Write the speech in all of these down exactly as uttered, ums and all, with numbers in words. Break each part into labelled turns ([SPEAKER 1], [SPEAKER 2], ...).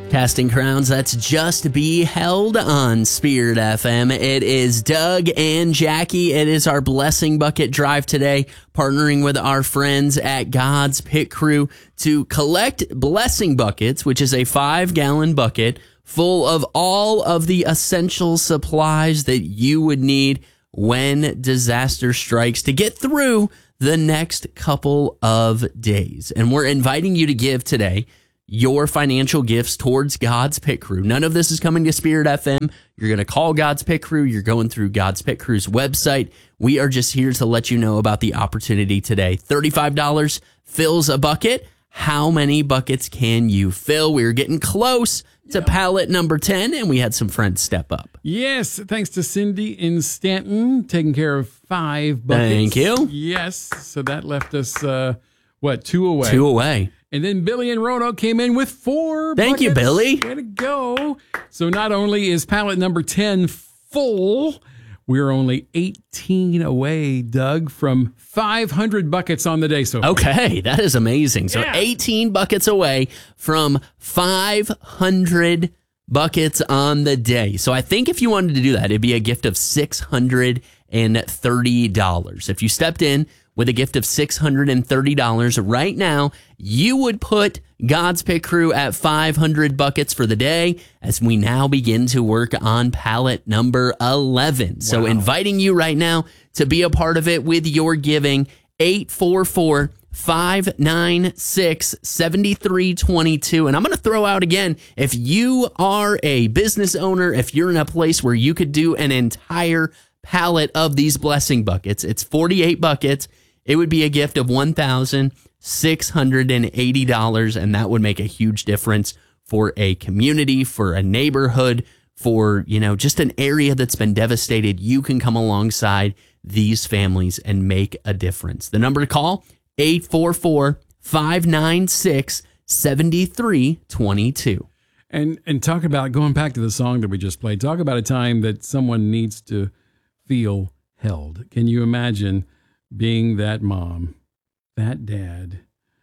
[SPEAKER 1] Casting Crowns, that's Just Be Held on Spirit F M. It is Doug and Jackie. It is our Blessing Bucket Drive today, partnering with our friends at God's Pit Crew to collect blessing buckets, which is a five-gallon bucket full of all of the essential supplies that you would need when disaster strikes to get through the next couple of days. And we're inviting you to give today your financial gifts towards God's Pit Crew. None of this is coming to Spirit F M. You're going to call God's Pit Crew. You're going through God's Pit Crew's website. We are just here to let you know about the opportunity today. thirty-five dollars fills a bucket. How many buckets can you fill? We're getting close to pallet number ten, and we had some friends step up.
[SPEAKER 2] Yes, thanks to Cindy in Stanton, taking care of five buckets.
[SPEAKER 1] Thank you.
[SPEAKER 2] Yes, so that left us, uh, what, two away?
[SPEAKER 1] Two away.
[SPEAKER 2] And then Billy and Roanoke came in with four
[SPEAKER 1] Thank
[SPEAKER 2] buckets.
[SPEAKER 1] you, Billy.
[SPEAKER 2] Way to go. So not only is pallet number ten full, we're only eighteen away, Doug, from five hundred buckets on the day so far.
[SPEAKER 1] Okay, that is amazing. So
[SPEAKER 2] Yeah.
[SPEAKER 1] eighteen buckets away from five hundred buckets on the day. So I think if you wanted to do that, it'd be a gift of six hundred thirty dollars. If you stepped in with a gift of six hundred thirty dollars right now, you would put God's Pit Crew at five hundred buckets for the day as we now begin to work on pallet number eleven. Wow. So inviting you right now to be a part of it with your giving, eight four four, five nine six, seven three two two. And I'm going to throw out again, if you are a business owner, if you're in a place where you could do an entire pallet of these blessing buckets, it's forty-eight buckets. It would be a gift of one thousand six hundred eighty dollars, and that would make a huge difference for a community, for a neighborhood, for, you know, just an area that's been devastated. You can come alongside these families and make a difference. The number to call, eight four four, five nine six, seven three two two.
[SPEAKER 2] And and talk about, going back to the song that we just played, talk about a time that someone needs to feel held. Can you imagine being that mom, that dad,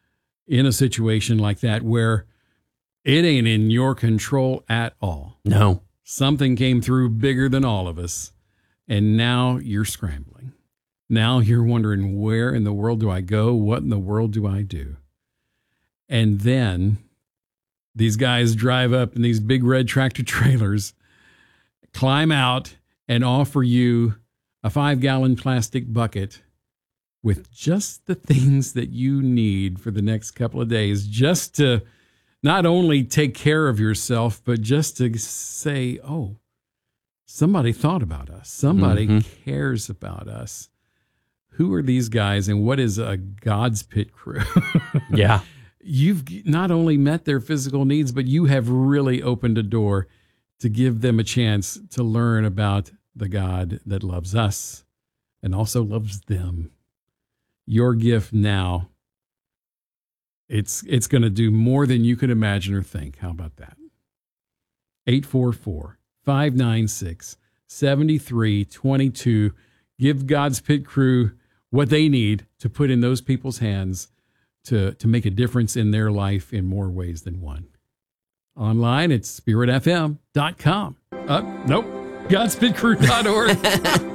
[SPEAKER 2] in a situation like that where it ain't in your control at all?
[SPEAKER 1] No.
[SPEAKER 2] Something came through bigger than all of us, and now you're scrambling. Now you're wondering, where in the world do I go? What in the world do I do? And then these guys drive up in these big red tractor trailers, climb out, and offer you a five-gallon plastic bucket with just the things that you need for the next couple of days, just to not only take care of yourself, but just to say, oh, somebody thought about us. Somebody mm-hmm. cares about us. Who are these guys, and what is a God's Pit Crew?
[SPEAKER 1] Yeah.
[SPEAKER 2] You've not only met their physical needs, but you have really opened a door to give them a chance to learn about the God that loves us and also loves them. Your gift now, it's it's going to do more than you could imagine or think. How about that? eight four four, five nine six, seven three two two. Give God's Pit Crew what they need to put in those people's hands to, to make a difference in their life in more ways than one. Online, it's spirit f m dot com. Uh, nope, godspitcrew dot org.